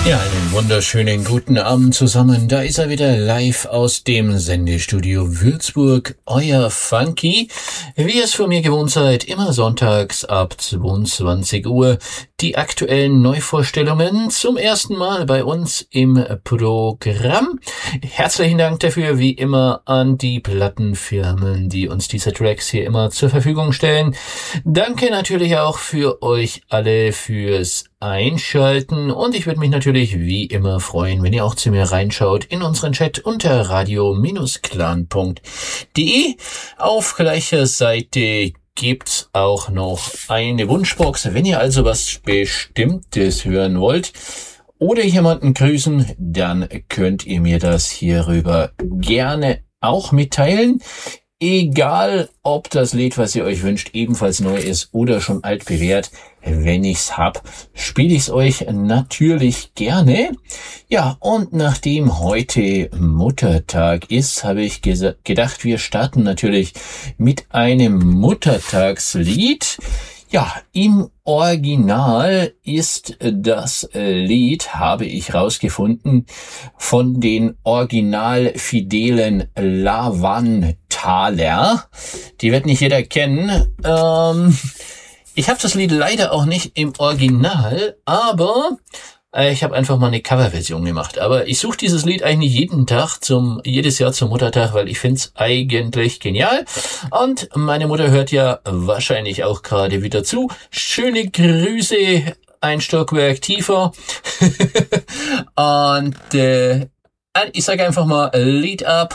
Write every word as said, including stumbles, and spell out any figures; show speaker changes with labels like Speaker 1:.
Speaker 1: Ja, einen wunderschönen guten Abend zusammen. Da ist er wieder live aus dem Sendestudio Würzburg, euer Funky. Wie ihr es von mir gewohnt seid, immer sonntags ab zweiundzwanzig Uhr. Die aktuellen Neuvorstellungen zum ersten Mal bei uns im Programm. Herzlichen Dank dafür, wie immer, an die Plattenfirmen, die uns diese Tracks hier immer zur Verfügung stellen. Danke natürlich auch für euch alle fürs Einschalten und ich würde mich natürlich wie immer freuen, wenn ihr auch zu mir reinschaut in unseren Chat unter radio Bindestrich clan Punkt de. Auf gleicher Seite gibt's auch noch eine Wunschbox, wenn ihr also was Bestimmtes hören wollt oder jemanden grüßen, dann könnt ihr mir das hierüber gerne auch mitteilen. Egal, ob das Lied, was ihr euch wünscht, ebenfalls neu ist oder schon altbewährt, wenn ich's hab, spiele ich's euch natürlich gerne. Ja, und nachdem heute Muttertag ist, habe ich gesa- gedacht, wir starten natürlich mit einem Muttertagslied. Ja, im Original ist das Lied, habe ich rausgefunden, von den original fidelen Lavanthaler. Die wird nicht jeder kennen. Ähm, ich habe das Lied leider auch nicht im Original, aber äh, ich habe einfach mal eine Coverversion gemacht. Aber ich suche dieses Lied eigentlich jeden Tag, zum jedes Jahr zum Muttertag, weil ich find's eigentlich genial. Und meine Mutter hört ja wahrscheinlich auch gerade wieder zu. Schöne Grüße, ein Stockwerk tiefer. Und äh, ich sage einfach mal Lied ab